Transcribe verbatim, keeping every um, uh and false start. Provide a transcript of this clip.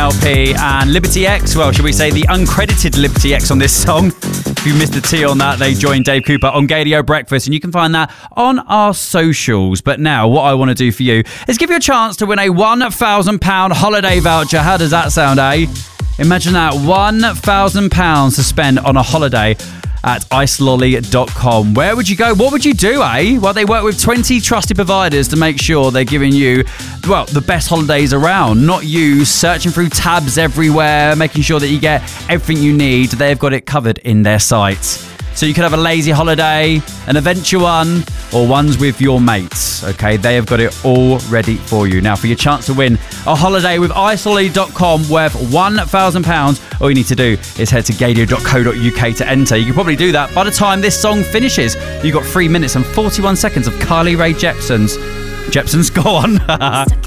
L P, and Liberty X, well, should we say the uncredited Liberty X on this song. If you missed the T on that, they joined Dave Cooper on Gaydio Breakfast, and you can find that on our socials. But now, what I want to do for you is give you a chance to win a one thousand pounds holiday voucher. How does that sound, eh? Imagine that, one thousand pounds to spend on a holiday at ice lolly dot com. Where would you go? What would you do, eh? Well, they work with twenty trusted providers to make sure they're giving you, well, the best holidays around. Not you searching through tabs everywhere, making sure that you get everything you need. They've got it covered in their sites. So you could have a lazy holiday, an adventure one, or ones with your mates. Okay, they have got it all ready for you. Now, for your chance to win a holiday with ice lolly dot com worth one thousand pounds, all you need to do is head to gaydio dot co dot uk to enter. You can probably do that by the time this song finishes. You've got three minutes and forty-one seconds of Carly Rae Jepsen's. Jepsen's, go on.